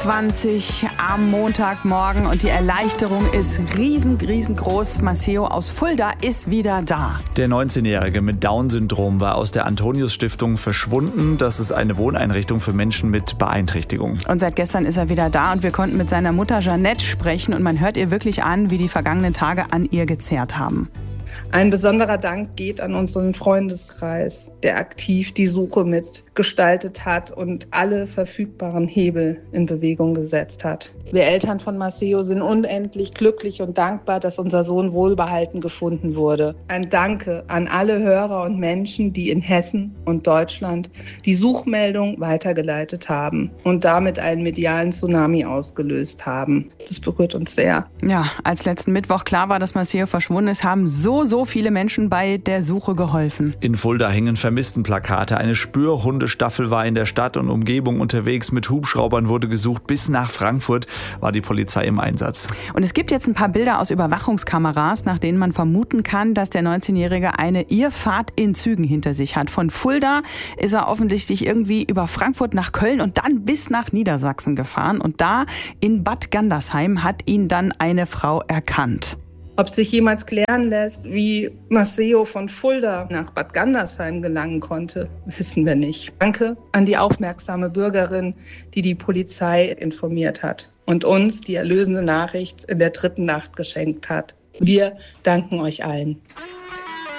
8.20 Uhr am Montagmorgen und die Erleichterung ist riesengroß. Maceo aus Fulda ist wieder da. Der 19-Jährige mit Down-Syndrom war aus der Antonius-Stiftung verschwunden. Das ist eine Wohneinrichtung für Menschen mit Beeinträchtigung. Und seit gestern ist er wieder da und wir konnten mit seiner Mutter Jeanette sprechen und man hört ihr wirklich an, wie die vergangenen Tage an ihr gezerrt haben. Ein besonderer Dank geht an unseren Freundeskreis, der aktiv die Suche mitgestaltet hat und alle verfügbaren Hebel in Bewegung gesetzt hat. Wir Eltern von Maceo sind unendlich glücklich und dankbar, dass unser Sohn wohlbehalten gefunden wurde. Ein Danke an alle Hörer und Menschen, die in Hessen und Deutschland die Suchmeldung weitergeleitet haben und damit einen medialen Tsunami ausgelöst haben. Das berührt uns sehr. Ja, als letzten Mittwoch klar war, dass Maceo verschwunden ist, haben so viele Menschen bei der Suche geholfen. In Fulda hingen Vermisstenplakate. Eine Spürhundestaffel war in der Stadt und Umgebung unterwegs. Mit Hubschraubern wurde gesucht. Bis nach Frankfurt war die Polizei im Einsatz. Und es gibt jetzt ein paar Bilder aus Überwachungskameras, nach denen man vermuten kann, dass der 19-Jährige eine Irrfahrt in Zügen hinter sich hat. Von Fulda ist er offensichtlich irgendwie über Frankfurt nach Köln und dann bis nach Niedersachsen gefahren. Und da in Bad Gandersheim hat ihn dann eine Frau erkannt. Ob sich jemals klären lässt, wie Maceo von Fulda nach Bad Gandersheim gelangen konnte, wissen wir nicht. Danke an die aufmerksame Bürgerin, die die Polizei informiert hat und uns die erlösende Nachricht in der 3. Nacht geschenkt hat. Wir danken euch allen.